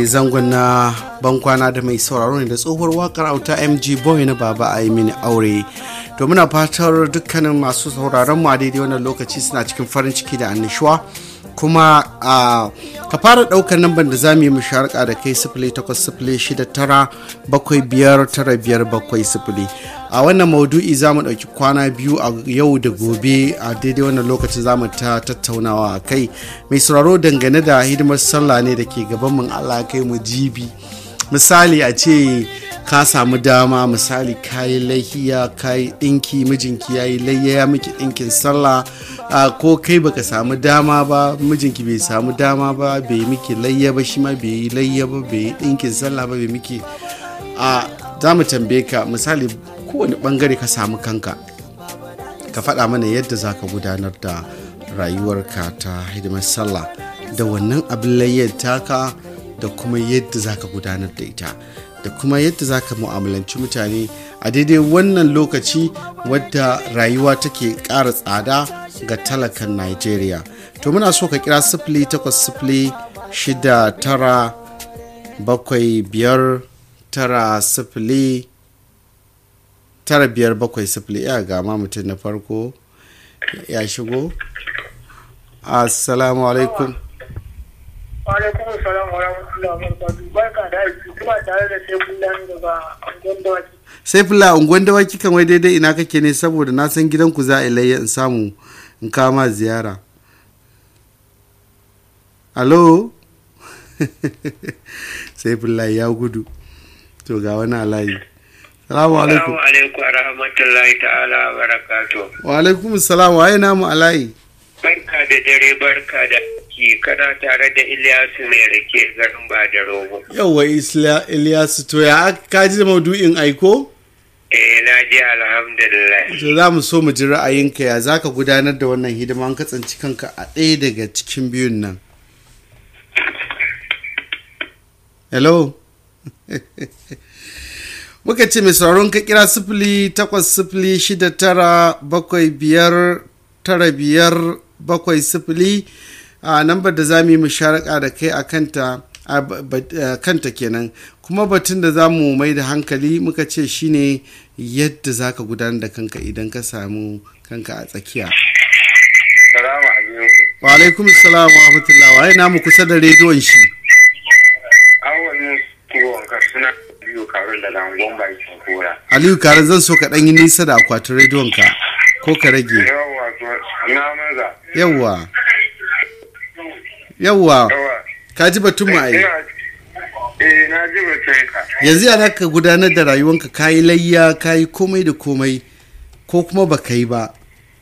zangon na bankwana da mai sauraro ne da tsohuwar wakar auta MG Boy na Baba a yi mini aure. To muna fatar dukkanin masu sauraron mu a daidai wannan lokaci suna cikin farin ciki da annishuwa. Kuma ka fara daukar namban da za mu yi musharaka da kai 0806975950. A wannan maudu'i za mu ɗauki kwana biyu a yau da gobe a daidai wannan lokacin za mu ta tattaunawa a kai mai sauraro dangane da hidimar sallah ne da ke gaban mun Allah kai mu jibi. Misali a ce ka samu dama, misali kayi lahiya, kayi ɗinki, mijinki ya yi layya ya miki ɗinkin sallah, ko kai baka samu dama ba, mijinki bai samu dama ba, bai miki layya ba, shi ma bai yi layya ba, bai yi ɗinkin sallah ba, bai miki za mu tambaye ka misali kowane bangare ka samu kanka ka faɗa mana yadda za ka gudanar da rayuwarka ta hidimar sallah da wannan abin layyar taka da kuma yadda za ka gudanar da ita da kuma yadda za ka mu'amalanci mutane a daidai wannan lokaci wadda rayuwa take ƙara tsada ga talakan Najeriya. To muna so ka kira 0806975909 570 ya gama mutum na farko ya shigo. Assalamu alaikum. Alaikum salam wa rahmatullahi wa barakatuh. Barka da aiki, kuma tare da Saifullah daga Unguwan Dawaki. Saifullah Unguwan Dawaki kan wai daidai ina kake ne, saboda na san gidanku za a ilayya in samu in kama ziyara. Alo? Saifullah ya gudu. To ga wani alayi. Salamu alaikum. Salamu alaikum wa rahmatullahi ta'ala wa barakatuh. Wa alaikum salam, waye namu alayi? Barka da dare, barka da ki, kana tare da Ilyasu mai rake garin Badarogo. Yawwa Ilyasu, to ya ka ji maudu'in aiko? Na ji alhamdulillah. To za mu so mu ji ra'ayinka, ya za ka gudanar da wannan hidima an katsanci kanka a ɗaya daga cikin biyun nan. Hello? Muka ce mai sauraron ka kira 0806759570 a nambar da za mu yi musharaka da kai a kanta kenan. Kuma batun da za mu mai da hankali muka ce shine yadda za ka gudanar da kanka idan ka samu kanka a tsakiya. Salamu alaikum. Wa alaikum salam wa rahmatullah. Waye namu kusa da rediyon shi? Awal musu kiwon ka suna Aliyu Karun da Langon Bakin Kora. Aliyu Karun, zan so ka ɗan yi nisa da akwatin rediyon ka ko ka rage. Yawwa, na maza. Yawwa. Ka ji batun mu ai. Na ji batun ka. Yanzu yana ka gudanar da rayuwanka, ka yi layya, ka yi komai da komai ko kuma ba ka yi ba.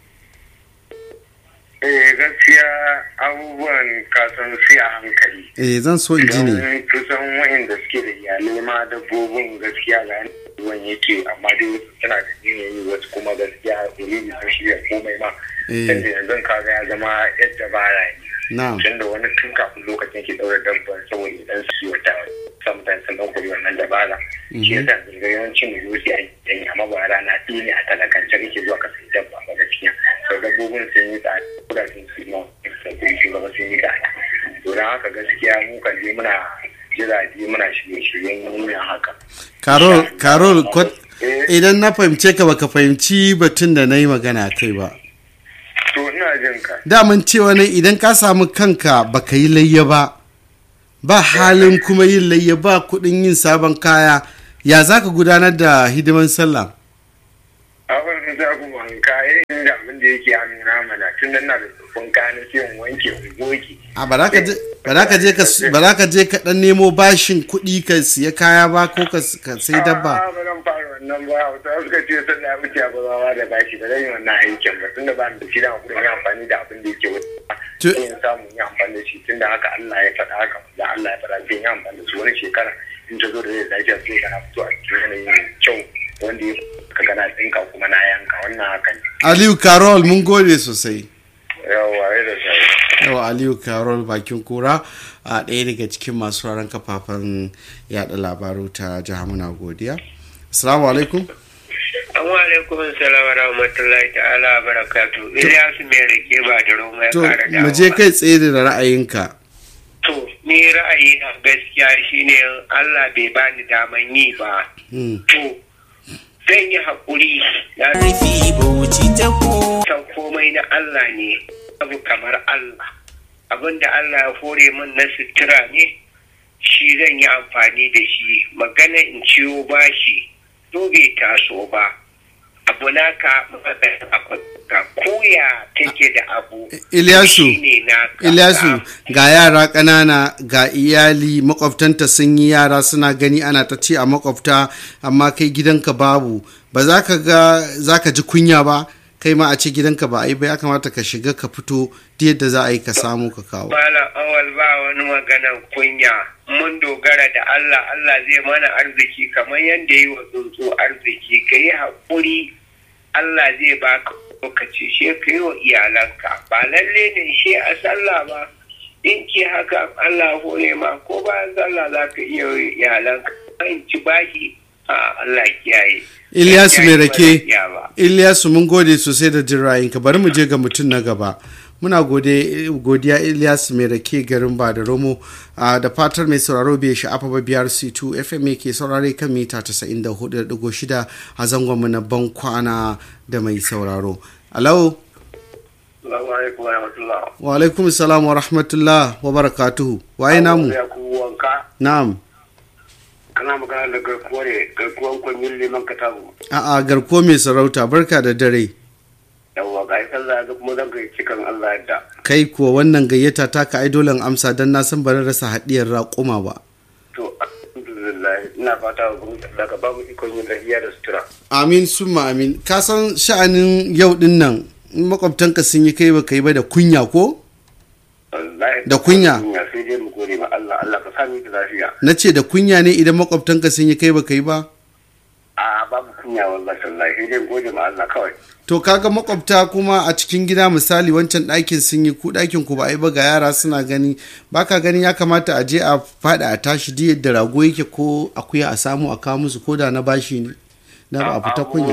Gaskiya abubuwan kasan sai a hankali. Zan so in ji ne. Kusan wayanda suke da iyalai ma dabbobin gaskiya ga ruwan yake, amma dai wasu suna da yanayi, wasu kuma gaskiya already sun shirya komai ma. Yanda yanzu kaga ya zama yadda ba yi. Tunda wani tun kafin lokacin ke daura dabban saboda idan su yi wata sometimes sun ɗan kuri wannan dabara. Shi yasa zirga yawancin mu yosi a yi, amma ba rana ɗaya ne a talakance kake zuwa ka sayi dabba ba gaskiya. Sau dabbobin sun yi tsada, kudaden su ma sun shugaba sun yi tsada. To don haka gaskiya mu kan je muna jiraje muna shirye-shiryen yin haka. Karol, idan na fahimce ka baka fahimci batun da na yi magana kai ba. To ina jin ka. Daman cewa ne idan ka samu kanka baka yi layya ba halin kuma yin layya, ba kuɗin yin sabon kaya, ya za ka gudanar da hidiman sallah? Abin da ku wanka da abin da yake amina mana tun da na da tsofin kayan sai in wanke in goge. Ba za ka je ka dan nemo bashin kuɗi ka siya kaya ba ko ka sai dabba? Ba zan fara wannan ba, wata suka ce sun da muke ba da bashi ba zan yi wannan aikin ba, tun da ba da shi da kudin yi amfani da abin da yake wata yin samun yi amfani da shi, tun da haka Allah ya faɗa haka, da Allah ya faɗa zai yi amfani da su wani shekara in ta zo da zai lafiya sai kana fito a cikin yanayin kyau wanda ya ka gana ɗinka kuma na yanka wannan haka ne. Aliyu Karol, mun gode sosai. Yawa Aliyu Karol Bakin Kura a ɗaya daga cikin masu raran kafafen yada labaru ta jihar, muna godiya. Assalamu alaikum. Wa alaikum salam wa rahmatullahi ta'ala wa barakatuh. Ilyasu mai rake ba da Roma ya kara dawowa. To mu je kai tsaye da ra'ayinka. To ni ra'ayi na gaskiya shine Allah bai bani daman yi ba. To zan yi haƙuri na san komai na Allah ne, abu kamar Allah. Abinda Allah ya hore min na sutura ne, shi zan yi amfani da shi. Magana in ciwo bashi, to bai taso ba. Abu naka ka koya take da abu. Ilyasu ga yara ƙanana ga iyali makwabtanta sun yi yara suna gani ana ta ce a makwabta amma kai gidanka babu, ba za ka ji kunya ba kai ma a ce gidanka ba a yi ba, ya kamata ka shiga ka fito da yadda za a yi ka samu ka kawo. Malam Awal ba wani maganar kunya, mun dogara da Allah, Allah zai mana arziki kamar yadda yi wa tsuntsu arziki. Ka yi haƙuri, Allah zai baka lokaci shi ka yi wa iyalanka, ba lalle ne shi a sallah ba. In ki haka Allah hore ma ko bayan sallah za ka iya wa iyalanka. In ci bashi Allah kiyaye. Ilyasu mai rake, Ilyasu mun gode sosai da jin ra'ayinka. Bari mu je ga mutum na gaba. Muna godiya Ilyasu mai rake garin ba da romo da fatar mai sauraro bai sha'afa ba biyar C2 FM ke saurare kan mita 94.6 a zangonmu na ban kwana da mai sauraro. Alau. Wa alaikum salam wa rahmatullah wa barakatuhu. Waye namu? Na'am. Kana magana da garkuwan kwanyin liman katabu. A'a garkuwa mai sarauta, barka da dare. Yawwa ga sallah da kuma zan kai cikin Allah yadda. Kai kuwa wannan gayyata ta ka aidolan amsa dan na san barin rasa hadiyar raƙuma ba. To alhamdulillah ina fata da ka ba mu ikon yin lafiya da sutura. Amin summa amin. Ka san sha'anin yau din nan in makwabtanka sun yi kai ba kai ba da kunya ko? Da kunya. Sai dai mu gode ma Allah, Allah ka sami da lafiya. Na ce da kunya ne idan makwabtanka sun yi kai ba kai ba? A babu kunya wallahi sallahi, sai dai gode ma Allah kawai. To kaga makwabta kuma a cikin gida misali wancan ɗakin sun yi ku ɗakin ku ba a yi ba ga yara suna gani, baka gani ya kamata a je a faɗa a tashi di yadda rago yake ko akuya a samu a kawo musu ko da na bashi ne. Na ba a fita kunya.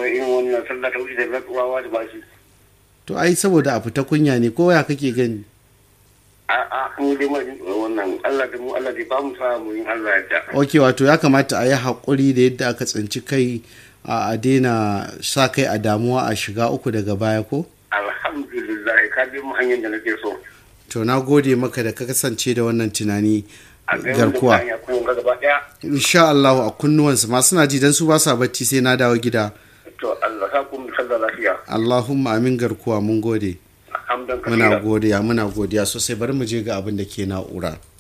To ai saboda a fita kunya ne ko ya kake gani? Mu dai wannan Allah da mu Allah dai ba mu sa mu yin Allah yadda. Okay, wato ya kamata a yi haƙuri da yadda aka tsinci kai a daina sa kai a damuwa a shiga uku daga baya ko? Alhamdulillah ka bi mu hanyar da nake so. To na gode maka da ka kasance da wannan tunani garkuwa. Insha Allah a kunnuwansu ma suna ji dan su ba sa bacci sai na dawo gida. To Allah sa ku mu sallah lafiya. Allahumma amin garkuwa mun gode. Muna godiya sosai, bari mu je ga abin da ke na'ura.